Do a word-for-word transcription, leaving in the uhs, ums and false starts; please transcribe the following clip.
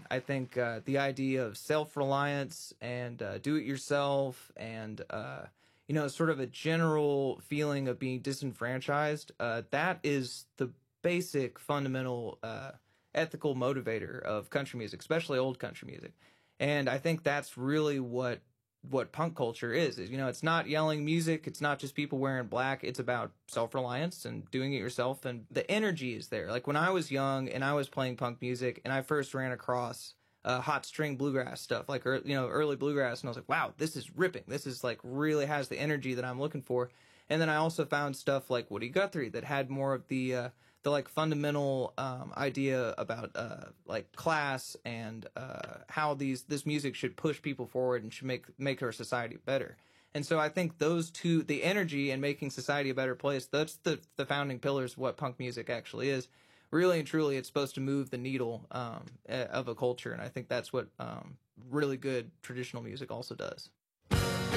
I think uh, the idea of self-reliance and uh, do-it-yourself and, uh, you know, sort of a general feeling of being disenfranchised, uh, that is the basic fundamental uh, ethical motivator of country music, especially old country music. And I think that's really what what punk culture is, is, you know, it's not yelling music. It's not just people wearing black. It's about self-reliance and doing it yourself. And the energy is there. Like when I was young and I was playing punk music and I first ran across uh, hot string bluegrass stuff, like, you know, early bluegrass. And I was like, wow, this is ripping. This is like really has the energy that I'm looking for. And then I also found stuff like Woody Guthrie that had more of the, uh, the like fundamental um, idea about uh, like class and uh, how these this music should push people forward and should make make our society better. And so I think those two, the energy and making society a better place, that's the the founding pillars of what punk music actually is. Really and truly, it's supposed to move the needle um, of a culture, and I think that's what um, really good traditional music also does.